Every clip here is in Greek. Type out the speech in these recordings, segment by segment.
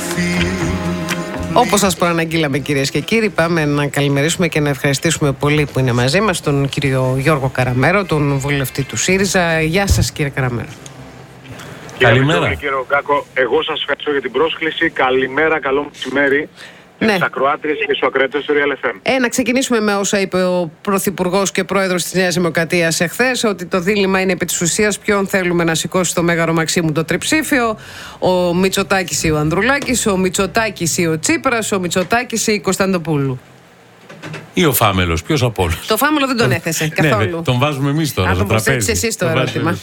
Όπως σας προαναγγείλαμε, κυρίες και κύριοι, πάμε να καλημερίσουμε και να ευχαριστήσουμε πολύ που είναι μαζί μας τον κύριο Γιώργο Καραμέρο, τον βουλευτή του ΣΥΡΙΖΑ. Γεια σας, κύριε Καραμέρο. Καλημέρα. Κύριε Ρογκάκο, εγώ σας ευχαριστώ για την πρόσκληση. Καλημέρα, καλό μεσημέρι. Ναι. Στις ακροάτριες και στους ακροατές του Real FM. Να ξεκινήσουμε με όσα είπε ο Πρωθυπουργός και Πρόεδρος της Νέας Δημοκρατίας εχθές, ότι το δίλημμα είναι επί της ουσίας ποιον θέλουμε να σηκώσει το Μέγαρο Μαξίμου το τριψήφιο, ο Μητσοτάκης ή ο Ανδρουλάκης, ο Μητσοτάκης ή ο Τσίπρας, ο Μητσοτάκης ή η Κωνσταντοπούλου. Ή ο Φάμελος, ποιος από όλους? Το Φάμελο δεν τον έθεσε καθόλου. Ναι, τον βάζουμε εμείς τώρα στο τραπέζι. Εσείς το ερώτημα.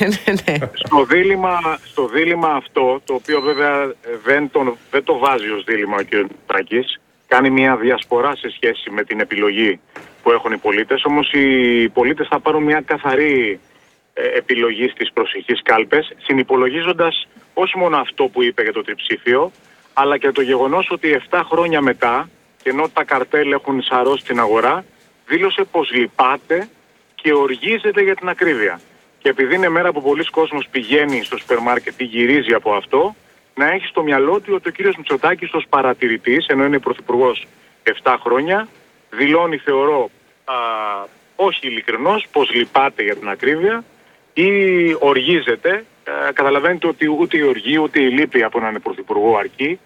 Στο δίλημμα αυτό, το οποίο βέβαια δεν το βάζει ως δίλημμα ο κ. Μητσοτάκης, κάνει μια διασπορά σε σχέση με την επιλογή που έχουν οι πολίτες, όμως οι πολίτες θα πάρουν μια καθαρή επιλογή στις προσεχείς κάλπες, συνυπολογίζοντας όχι μόνο αυτό που είπε για το τριψήφιο, αλλά και το γεγονός ότι 7 χρόνια μετά, και ενώ τα καρτέλ έχουν σαρώσει την αγορά, δήλωσε πως λυπάται και οργίζεται για την ακρίβεια. Και επειδή είναι μέρα που πολλοί κόσμος πηγαίνει στο σούπερ μάρκετ ή γυρίζει από αυτό, να έχει στο μυαλό του ότι ο κύριος Μητσοτάκης ως παρατηρητής, ενώ είναι πρωθυπουργός 7 χρόνια, δηλώνει, θεωρώ, όχι ειλικρινώς, πως λυπάται για την ακρίβεια ή οργίζεται. Καταλαβαίνετε ότι ούτε η οργή ούτε η λύπη από έναν πρωθυπουργό αρκεί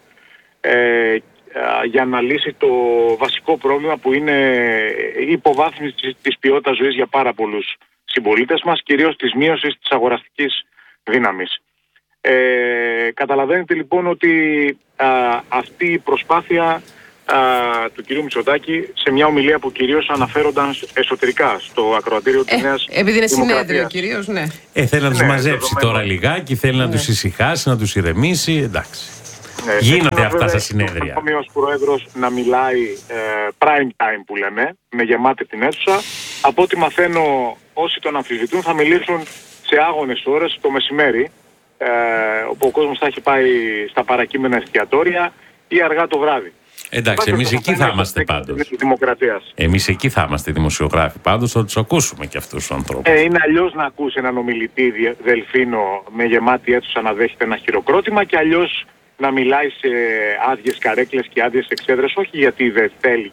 για να λύσει το βασικό πρόβλημα που είναι η υποβάθμιση της ποιότητας ζωής για πάρα πολλούς συμπολίτες μας, κυρίως της μείωσης της αγοραστικής δύναμης. Καταλαβαίνετε λοιπόν ότι αυτή η προσπάθεια του κυρίου Μητσοτάκη, σε μια ομιλία που κυρίως αναφέρονταν εσωτερικά στο ακροατήριο της Νέας Δημοκρατίας. Επειδή είναι συνέδριο κυρίως, ναι. Θέλει να τους μαζέψει τώρα λιγάκι, θέλει να τους ησυχάσει, να τους ηρεμήσει, εντάξει. Γίνονται αυτά στα συνέδρια. Ακόμη ως πρόεδρος να μιλάει prime time που λέμε, με γεμάτη την αίθουσα. Από ό,τι μαθαίνω, όσοι τον αμφισβητούν θα μιλήσουν σε άγονες ώρες το μεσημέρι, όπου ο κόσμος θα έχει πάει στα παρακείμενα εστιατόρια ή αργά το βράδυ. Εντάξει, εμείς εκεί θα είμαστε πάντως. Εμείς εκεί θα είμαστε δημοσιογράφοι πάντως, θα τους ακούσουμε και αυτούς τους ανθρώπους. Είναι αλλιώς να ακούσει έναν ομιλητή δελφίνο με γεμάτη αίθουσα να δέχεται ένα χειροκρότημα και αλλιώς να μιλάει σε άδειες καρέκλες και άδειες εξέδρες, όχι γιατί δεν θέλει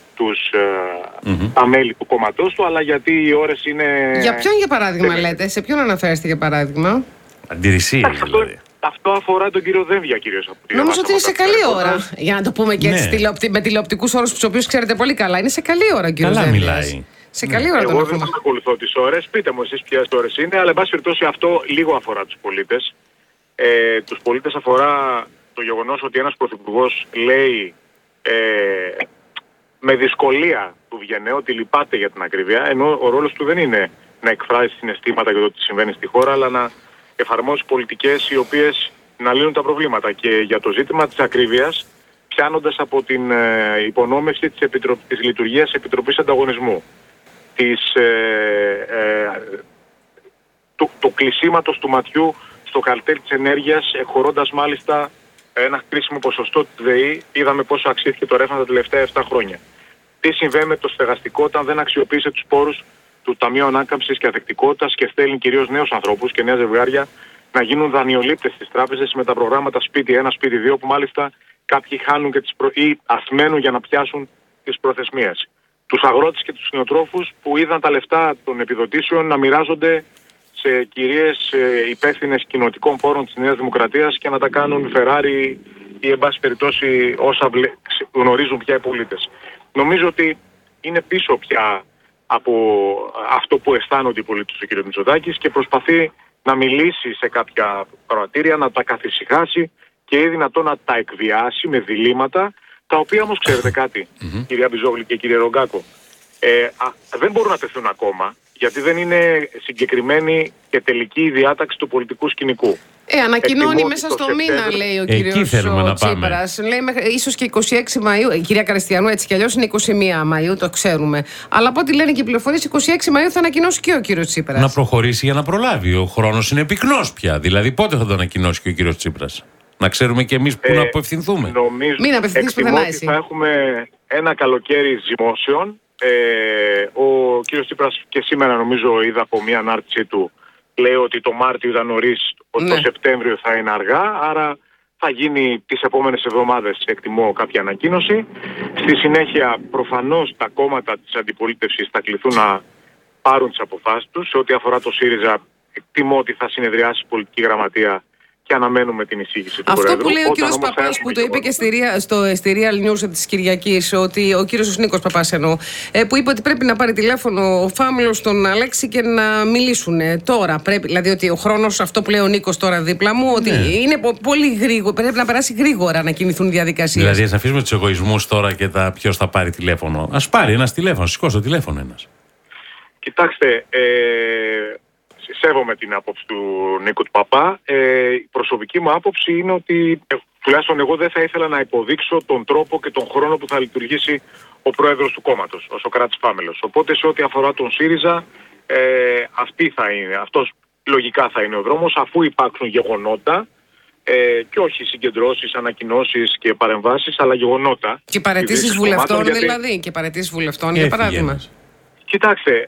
τα μέλη του κόμματός του, αλλά γιατί οι ώρες είναι... Για ποιον για παράδειγμα λέτε, σε ποιον αναφέρεστε για παράδειγμα? Αντιρρησία δηλαδή. Αυτό αφορά τον κύριο Δένδια κυρίως. Νομίζω ότι είναι σε καλή ώρα. Για να το πούμε και έτσι με τηλεοπτικούς όρους, τους οποίους ξέρετε πολύ καλά. Είναι σε καλή ώρα ο κύριος Δένδιας. Καλά μιλάει. Σε καλή ώρα τον Εγώ δεν ακολουθώ τις ώρες. Πείτε μου εσείς ποιες ώρες είναι, αλλά εν πάση περιπτώσει αυτό λίγο αφορά τους πολίτες. Τους πολίτες αφορά το γεγονός ότι ένας πρωθυπουργός λέει με δυσκολία του βγαίνει ότι λυπάται για την ακρίβεια, ενώ ο ρόλος του δεν είναι να εκφράσει συναισθήματα για το τι συμβαίνει στη χώρα, αλλά να εφαρμόσει πολιτικές οι οποίες να λύνουν τα προβλήματα. Και για το ζήτημα της ακρίβειας, πιάνοντας από την υπονόμευση της λειτουργίας της Επιτροπής Ανταγωνισμού, του κλεισίματος του ματιού στο καρτέλ της ενέργειας, εχωρώντας μάλιστα ένα κρίσιμο ποσοστό του ΔΕΗ, είδαμε πόσο αξίθηκε το ρεύμα τα τελευταία 7 χρόνια. Τι συμβαίνει με το στεγαστικό όταν δεν αξιοποίησε τους πόρους του Ταμείου Ανάκαμψης και Ανθεκτικότητας και στέλνει κυρίως νέους ανθρώπους και νέα ζευγάρια να γίνουν δανειολήπτες στις τράπεζες με τα προγράμματα σπίτι 1, σπίτι 2, που μάλιστα κάποιοι χάνουν και ή ασμένουν για να πιάσουν τις προθεσμίες. Τους αγρότες και τους κτηνοτρόφους που είδαν τα λεφτά των επιδοτήσεων να μοιράζονται σε κυρίες υπεύθυνες κοινοτικών πόρων της Νέας Δημοκρατίας και να τα κάνουν Ferrari ή εν πάση περιπτώσει όσα γνωρίζουν πια οι πολίτες. Νομίζω ότι είναι πίσω πια από αυτό που αισθάνονται οι πολίτες του κ. Μητσοτάκης και προσπαθεί να μιλήσει σε κάποια κροατήρια, να τα καθησυχάσει και ή δυνατόν να τα εκβιάσει με διλήμματα, τα οποία όμως ξέρετε κάτι, κυρία Μπιζόγλη και κύριε Ρογκάκο, δεν μπορούν να τεθούν ακόμα, γιατί δεν είναι συγκεκριμένη και τελική η διάταξη του πολιτικού σκηνικού. Ανακοινώνει μέσα στο μήνα, λέει ο κύριος Τσίπρας. Λέει ίσως και 26 Μαΐου. Η κυρία Καριστιανού έτσι κι αλλιώς είναι 21 Μαΐου, το ξέρουμε. Αλλά από ό,τι λένε και οι πληροφορίες, 26 Μαΐου θα ανακοινώσει και ο κύριος Τσίπρας. Να προχωρήσει για να προλάβει. Ο χρόνος είναι πυκνός πια. Δηλαδή, πότε θα το ανακοινώσει και ο κύριος Τσίπρας? Να ξέρουμε κι εμείς πού να απευθυνθούμε. Νομίζω, μην απευθυνθείς πουθενά εσύ. Θα έχουμε ένα καλοκαίρι ζυμώσεων. Ο κύριος Τσίπρας και σήμερα νομίζω είδα από μια ανάρτησή του, λέει ότι το Μάρτιο ήταν νωρίς, ότι το Σεπτέμβριο θα είναι αργά, άρα Θα γίνει τις επόμενες εβδομάδες, εκτιμώ, κάποια ανακοίνωση. Στη συνέχεια, προφανώς, τα κόμματα της αντιπολίτευσης θα κληθούν να πάρουν τις αποφάσεις τους. Σε ό,τι αφορά το ΣΥΡΙΖΑ, εκτιμώ ότι θα συνεδριάσει η πολιτική γραμματεία και αναμένουμε την εισήγηση του Προέδρου. Αυτό που λέει ο κύριος Παπάς, που το είπε και στη Real News της Κυριακής, ότι ο κύριος Νίκος Παπάς εννοώ, που είπε ότι πρέπει να πάρει τηλέφωνο ο Φάμελος στον Αλέξη και να μιλήσουν τώρα. Πρέπει, δηλαδή ότι ο χρόνος, αυτό που λέει ο Νίκος τώρα δίπλα μου, ότι είναι πολύ γρήγορο, πρέπει να περάσει γρήγορα να κινηθούν διαδικασίες. Δηλαδή, ας αφήσουμε τους εγωισμούς τώρα και ποιος θα πάρει τηλέφωνο. Ας πάρει ένας τηλέφωνο, σηκώσει το τηλέφωνο ένας. Κοιτάξτε, σέβομαι την άποψη του Νίκου του Παπά. Η προσωπική μου άποψη είναι ότι τουλάχιστον εγώ δεν θα ήθελα να υποδείξω τον τρόπο και τον χρόνο που θα λειτουργήσει ο πρόεδρος του κόμματος, ο Σωκράτης Φάμελος. Οπότε σε ό,τι αφορά τον ΣΥΡΙΖΑ, αυτός λογικά θα είναι ο δρόμος, αφού υπάρξουν γεγονότα και όχι συγκεντρώσεις, ανακοινώσεις και παρεμβάσεις, αλλά γεγονότα. Και παραιτήσεις βουλευτών δηλαδή, και παραιτήσεις βουλευτών για παράδειγμα. Κοιτάξτε,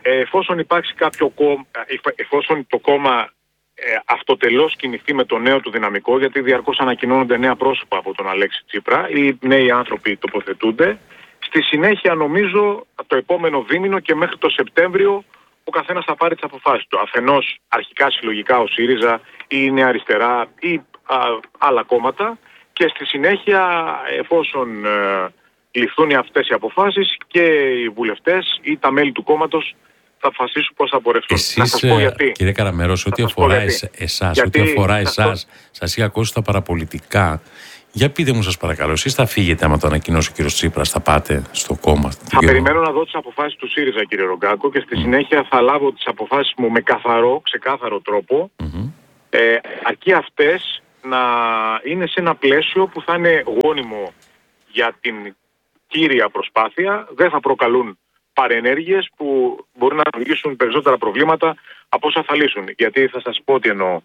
εφόσον το κόμμα αυτοτελώς κινηθεί με το νέο του δυναμικό, γιατί διαρκώς ανακοινώνονται νέα πρόσωπα από τον Αλέξη Τσίπρα, οι νέοι άνθρωποι τοποθετούνται, στη συνέχεια νομίζω το επόμενο δίμηνο και μέχρι το Σεπτέμβριο ο καθένας θα πάρει τις αποφάσεις του. Αφενός αρχικά συλλογικά ο ΣΥΡΙΖΑ ή η Νέα Αριστερά ή άλλα κόμματα, και στη συνέχεια εφόσον ληφθούν αυτές οι αποφάσεις και οι βουλευτές ή τα μέλη του κόμματος θα αποφασίσουν πώς θα πορευτούν. Εσείς, να σας πω γιατί. Κύριε Καραμερός, ό,τι αφορά εσάς, σας είχα ακούσει τα παραπολιτικά. Για πείτε μου, σας παρακαλώ, εσείς θα φύγετε άμα το ανακοινώσει ο κύριος Τσίπρας, θα πάτε στο κόμμα? Θα περιμένω να δω τις αποφάσεις του ΣΥΡΙΖΑ, κύριε Ρογκάκο, και στη συνέχεια θα λάβω τις αποφάσεις μου με ξεκάθαρο τρόπο, αρκεί αυτές να είναι σε ένα πλαίσιο που θα είναι γόνιμο για την κύρια προσπάθεια, δεν θα προκαλούν παρενέργειες που μπορούν να δημιουργήσουν περισσότερα προβλήματα από όσα θα λύσουν. Γιατί θα σας πω τι εννοώ.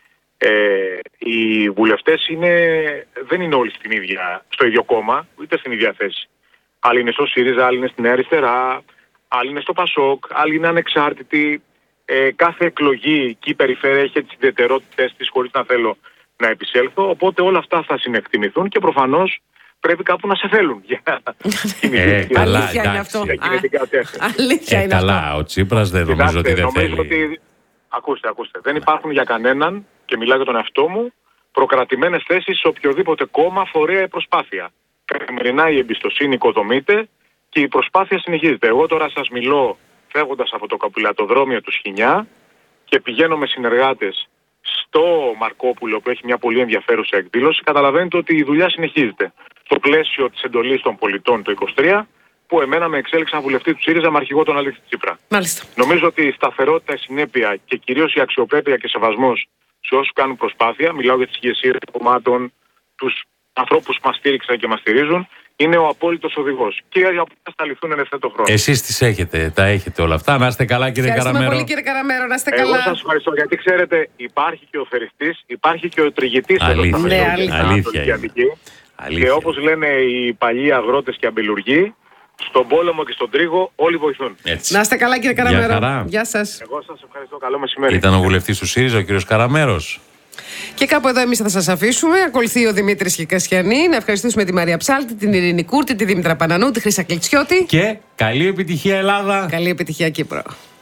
Οι βουλευτές δεν είναι όλοι στο ίδιο κόμμα, ούτε στην ίδια θέση. Άλλοι είναι στο ΣΥΡΙΖΑ, άλλοι είναι στη Νέα Αριστερά, άλλοι είναι στο ΠΑΣΟΚ, άλλοι είναι ανεξάρτητοι. Κάθε εκλογή και η περιφέρεια έχει τις ιδιαιτερότητες της, χωρίς να θέλω να επισέλθω. Οπότε όλα αυτά θα συνεκτιμηθούν και προφανώς πρέπει κάπου να σε θέλουν για αλήθεια είναι αυτό. Αλήθεια είναι αυτό. Ο Τσίπρας δεν νομίζω ότι δεν θέλει. Ακούστε. Δεν υπάρχουν για κανέναν, και μιλάω για τον εαυτό μου, προκρατημένες θέσεις σε οποιοδήποτε κόμμα, φορέα ή προσπάθεια. Καθημερινά η εμπιστοσύνη οικοδομείται και η προσπάθεια συνεχίζεται. Εγώ τώρα σας μιλώ φεύγοντας από το καπηλατοδρόμιο του Σχοινιά και πηγαίνω με συνεργάτες στο Μαρκόπουλο που έχει μια πολύ ενδιαφέρουσα εκδήλωση. Καταλαβαίνετε ότι η δουλειά συνεχίζεται. Στο πλαίσιο της εντολής των πολιτών το 23, που εμένα με εξέλιξαν βουλευτή του ΣΥΡΙΖΑ με αρχηγό τον Αλέξη Τσίπρα. Μάλιστα. Νομίζω ότι η σταθερότητα, η συνέπεια και κυρίως η αξιοπρέπεια και σεβασμός σε όσους κάνουν προσπάθεια, μιλάω για τις ηγεσίες των κομμάτων, τους ανθρώπους που μας στήριξαν και μας στηρίζουν, είναι ο απόλυτος οδηγός. Και οι αποφάσεις θα ληφθούν εν ευθέτω χρόνο. Εσείς τα έχετε όλα αυτά. Να είστε καλά, κύριε Καραμέρο. Ευχαριστούμε πολύ, κύριε Καραμέρο. Να είστε καλά. Εγώ σας ευχαριστώ, γιατί ξέρετε, υπάρχει και ο θεριστής, υπάρχει και ο τριγητής. Αλήθεια. Και όπως λένε οι παλιοί αγρότες και αμπελουργοί, στον πόλεμο και στον τρίγο όλοι βοηθούν. Έτσι. Να είστε καλά, κύριε Καραμέρο. Γεια σας. Εγώ σας ευχαριστώ. Καλό μεσημέρι. Ήταν ο βουλευτής του ΣΥΡΙΖΑ, ο κύριος Καραμέρος. Και κάπου εδώ εμείς θα σας αφήσουμε. Ακολουθεί ο Δημήτρης Κικασιανή. Να ευχαριστήσουμε τη Μαρία Ψάλτη, την Ειρήνη Κούρτη, τη Δήμητρα Πανανού, τη Χρύσα Κλιτσιώτη. Και καλή επιτυχία, Ελλάδα. Καλή επιτυχία, Κύπρο.